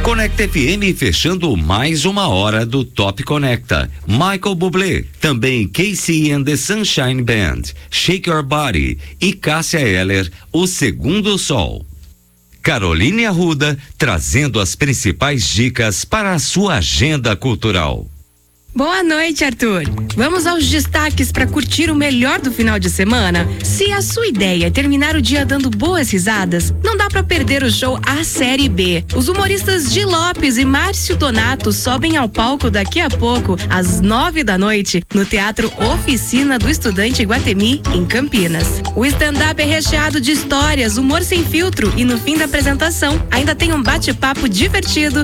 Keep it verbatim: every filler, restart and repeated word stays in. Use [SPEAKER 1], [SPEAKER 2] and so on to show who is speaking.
[SPEAKER 1] Conecta F M fechando mais uma hora do Top Conecta. Michael Bublé, também Casey and the Sunshine Band, Shake Your Body e Cássia Eller, O Segundo Sol. Caroline Arruda trazendo as principais dicas para a sua agenda cultural.
[SPEAKER 2] Boa noite, Arthur. Vamos aos destaques para curtir o melhor do final de semana? Se a sua ideia é terminar o dia dando boas risadas, não dá para perder o show A Série B. Os humoristas Di Lopes e Márcio Donato sobem ao palco daqui a pouco, às nove da noite, no Teatro Oficina do Estudante Iguatemi, em Campinas. O stand-up é recheado de histórias, humor sem filtro e no fim da apresentação ainda tem um bate-papo divertido